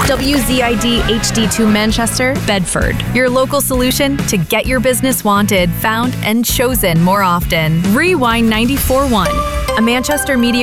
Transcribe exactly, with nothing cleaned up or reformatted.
W Z I D H D two Manchester, Bedford. Your local solution to get your business wanted, found, and chosen more often. Rewind ninety-four point one, a Manchester media